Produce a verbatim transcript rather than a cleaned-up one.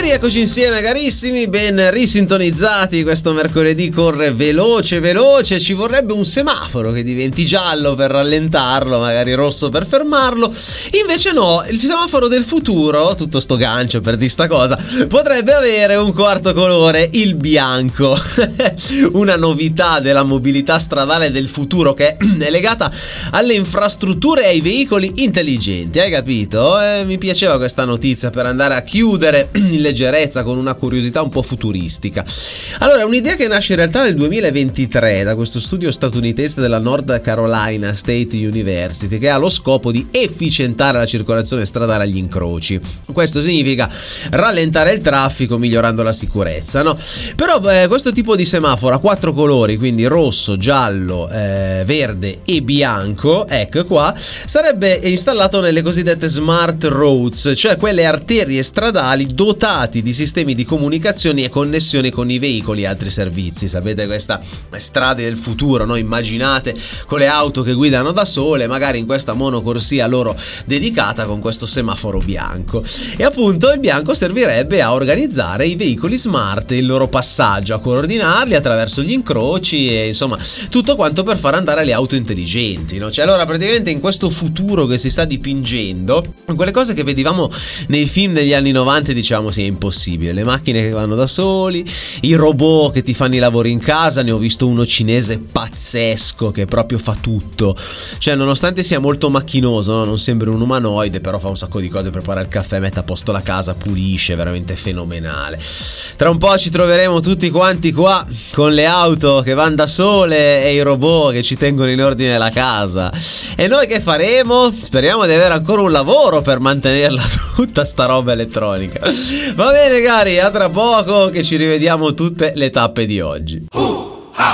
rieccoci insieme carissimi, ben risintonizzati. Questo mercoledì corre veloce veloce, ci vorrebbe un semaforo che diventi giallo per rallentarlo, magari rosso per fermarlo. Invece no, il semaforo del futuro, tutto sto gancio per di sta cosa, potrebbe avere un quarto colore, il bianco. Una novità della mobilità stradale del futuro che è legata alle infrastrutture e ai veicoli intelligenti, hai capito? Eh, mi piaceva questa notizia per andare a chiudere in leggerezza con una curiosità un po' futuristica. Allora, è un'idea che nasce in realtà nel duemilaventitré da questo studio statunitense della North Carolina State University, che ha lo scopo di efficientare la circolazione stradale agli incroci. Questo significa rallentare il traffico migliorando la sicurezza, no? Però eh, questo tipo di semaforo a quattro colori, quindi rosso, giallo, eh, verde e bianco, ecco qua, sarebbe installato nelle cosiddette smart roads, cioè quelle arterie stradali dotati di sistemi di comunicazioni e connessioni con i veicoli e altri servizi. Sapete, questa strade del futuro, no? Immaginate con le auto che guidano da sole, magari in questa monocorsia loro dedicata con questo semaforo bianco. E appunto il bianco servirebbe a organizzare i veicoli smart, il loro passaggio, a coordinarli attraverso gli incroci e insomma tutto quanto per far andare le auto intelligenti, no? Cioè, allora praticamente in questo futuro che si sta dipingendo, quelle cose che vedevamo nei film degli anni novanta dicevamo sì, è impossibile, le macchine che vanno da soli, i robot che ti fanno i lavori in casa. Ne ho visto uno cinese pazzesco che proprio fa tutto, cioè nonostante sia molto macchinoso, no? Non sembra un umanoide, però fa un sacco di cose, prepara il caffè, mette a posto la casa, pulisce, veramente fenomenale. Tra un po' ci troveremo tutti quanti qua con le auto che vanno da sole e i robot che ci tengono in ordine la casa. E noi che faremo? Speriamo di avere ancora un lavoro per mantenerla tutta sta roba elettronica. Va bene cari, a tra poco che ci rivediamo tutte le tappe di oggi.